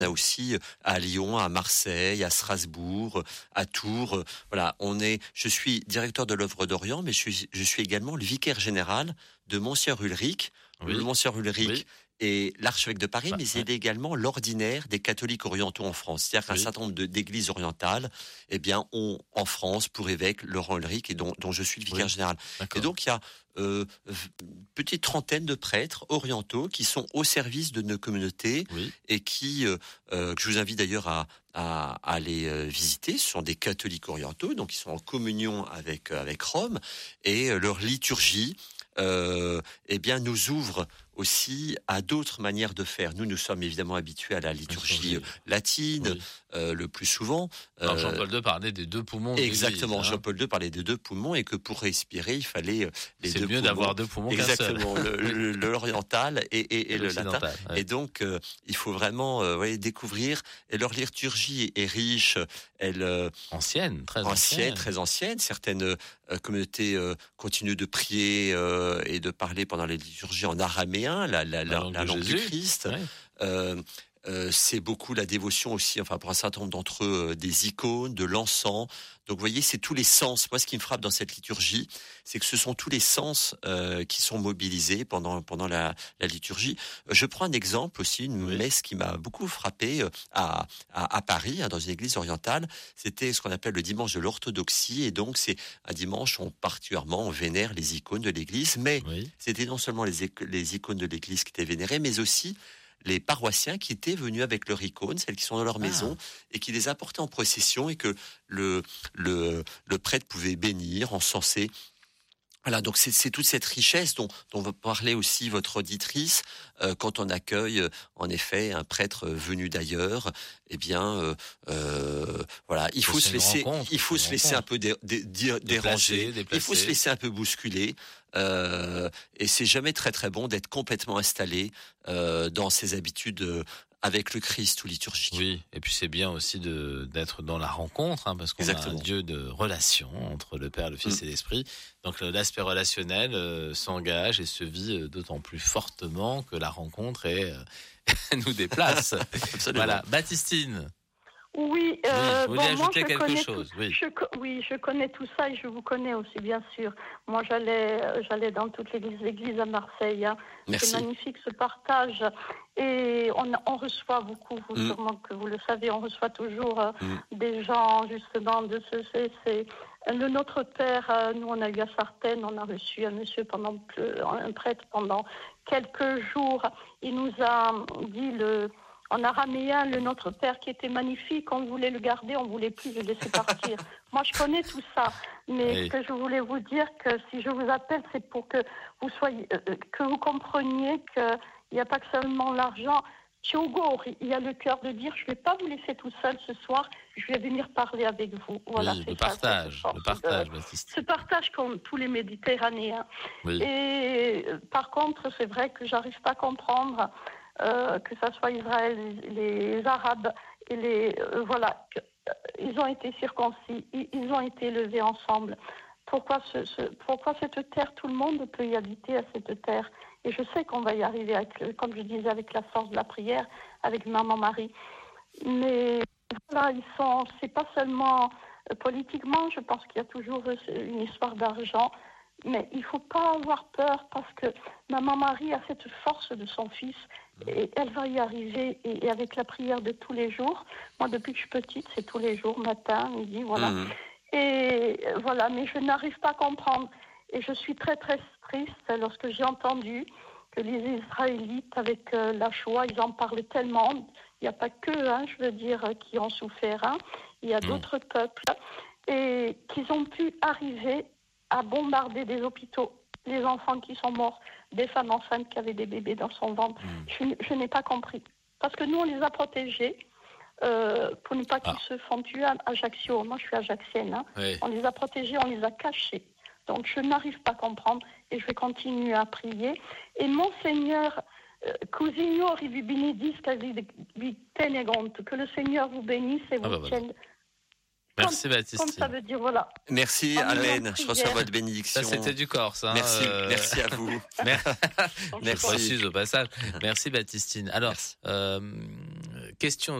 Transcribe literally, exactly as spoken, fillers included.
a aussi à Lyon, à Marseille, à Strasbourg, à Tours. Voilà, on est. Je suis directeur de l'œuvre d'Orient, mais je suis, je suis également le vicaire général de Monsignor Ulrich. Oui. Le Monsignor Ulrich Oui. est l'archevêque de Paris, Bah, mais ouais. il est également l'ordinaire des catholiques orientaux en France. C'est-à-dire qu'un Oui. certain nombre de, d'églises orientales, eh bien, ont en France pour évêque Laurent Ulrich, et dont, dont je suis le vicaire Oui. général. D'accord. Et donc, il y a euh, une petite trentaine de prêtres orientaux qui sont au service de nos communautés Oui. et qui, euh, euh, que je vous invite d'ailleurs à, à, à aller euh, visiter. Ce sont des catholiques orientaux, donc ils sont en communion avec, avec Rome, et euh, leur liturgie Euh, eh bien, nous ouvre aussi à d'autres manières de faire. Nous, nous sommes évidemment habitués à la liturgie Oui. latine, Oui. euh, le plus souvent. Alors, Euh, Jean-Paul deux parlait des deux poumons. Exactement. De l'église, hein. Jean-Paul deux parlait des deux poumons et que pour respirer, il fallait euh, les C'est deux mieux poumons. d'avoir deux poumons qu'un seul. Exactement. le, le, l'oriental et, et, et le latin. Ouais. Et donc, euh, il faut vraiment, euh, ouais, découvrir. Et leur liturgie est riche. Elle euh, ancienne, très ancienne, ancienne, très ancienne. Certaines euh, communautés euh, continuent de prier euh, et de parler pendant les liturgies en araméen, la, la, la, la langue, la langue du Christ. Ouais. Euh, Euh, c'est beaucoup la dévotion aussi, enfin pour un certain nombre d'entre eux, euh, des icônes, de l'encens. Donc vous voyez, c'est tous les sens. Moi, ce qui me frappe dans cette liturgie, c'est que ce sont tous les sens euh, qui sont mobilisés pendant pendant la, la liturgie. Je prends un exemple aussi, une oui. messe qui m'a beaucoup frappé euh, à, à à Paris, hein, dans une église orientale. C'était ce qu'on appelle le dimanche de l'orthodoxie, et donc c'est un dimanche où on particulièrement on vénère les icônes de l'église, mais Oui. c'était non seulement les, les icônes de l'église qui étaient vénérées, mais aussi les paroissiens qui étaient venus avec leurs icônes, celles qui sont dans leur Ah. maison, et qui les apportaient en procession, et que le le le prêtre pouvait bénir, encenser. Voilà, donc c'est, c'est toute cette richesse dont, dont va parler aussi votre auditrice euh, quand on accueille euh, en effet un prêtre venu d'ailleurs. Eh bien, euh, euh, voilà, il faut c'est se laisser, rencontre, il faut se laisser un peu dé, dé, dé, déranger, déplacer. il faut se laisser un peu bousculer. Euh, et c'est jamais très très bon d'être complètement installé euh, dans ses habitudes euh, avec le Christ ou liturgique. Oui, et puis c'est bien aussi de d'être dans la rencontre, hein, parce qu'on Exactement. a un Dieu de relation entre le Père, le Fils mmh. et l'Esprit. Donc l'aspect relationnel euh, s'engage et se vit euh, d'autant plus fortement que la rencontre est, euh, nous déplace. Voilà, Baptistine. Oui, euh, oui, vous voulez bon, ajouter moi, je quelque connais chose tout, oui. Je, oui, je connais tout ça et je vous connais aussi, bien sûr. Moi, j'allais, j'allais dans toutes les églises à Marseille. Hein. C'est magnifique ce partage. Et on, on reçoit beaucoup, vous, mm. sûrement que vous le savez, on reçoit toujours euh, mm. des gens, justement, de ce. C'est, c'est, le Notre Père, euh, nous, on a eu à Sartène, on a reçu un monsieur, pendant un prêtre, pendant quelques jours. Il nous a dit le. En araméen, le Notre Père qui était magnifique, on voulait le garder, on voulait plus le laisser partir. Moi, je connais tout ça, mais oui. ce que je voulais vous dire, que si je vous appelle, c'est pour que vous soyez, euh, que vous compreniez qu'il n'y a pas que seulement l'argent. Thiogo, il y a le cœur de dire, je ne vais pas vous laisser tout seul ce soir, je vais venir parler avec vous. Voilà, oui, c'est le ça, partage, le partage, de, ce partage comme tous les Méditerranéens. Oui. Et par contre, c'est vrai que j'arrive pas à comprendre. Euh, que ça soit Israël, les, les Arabes et les euh, voilà, que, euh, ils ont été circoncis, ils, ils ont été élevés ensemble. Pourquoi ce, ce, pourquoi cette terre, tout le monde peut y habiter à cette terre. Et je sais qu'on va y arriver, avec, comme je disais, avec la force de la prière, avec Maman Marie. Mais voilà, ils sont, c'est pas seulement euh, politiquement. Je pense qu'il y a toujours une histoire d'argent. Mais il ne faut pas avoir peur parce que Maman Marie a cette force de son fils et elle va y arriver et, et avec la prière de tous les jours. Moi, depuis que je suis petite, c'est tous les jours, matin, midi, voilà. Mmh. Et voilà, mais je n'arrive pas à comprendre. Et je suis très, très triste lorsque j'ai entendu que les Israélites, avec euh, la Shoah, ils en parlent tellement. Il n'y a pas que, hein, je veux dire, qui ont souffert. Hein. Il y a mmh. d'autres peuples. Et qu'ils ont pu arriver à bombarder des hôpitaux, les enfants qui sont morts, des femmes enceintes qui avaient des bébés dans son ventre. Mmh. Je, je n'ai pas compris. Parce que nous, on les a protégés euh, pour ne pas qu'ils ah. se font tuer à Ajaccio. Moi, je suis ajaxienne. Hein. Oui. On les a protégés, on les a cachés. Donc, je n'arrive pas à comprendre et je vais continuer à prier. Et Monseigneur, Cousinho rivi benedisca vi tenegont, que le Seigneur vous bénisse et vous ah bah tienne. Voilà. Merci comme, Baptiste. Comme ça veut dire, voilà. Merci Amen, je reçois votre bénédiction. Ça c'était du Corse. Hein, merci, euh... merci à vous. Merci. Je précise au passage. Merci Baptistine. Alors, euh, question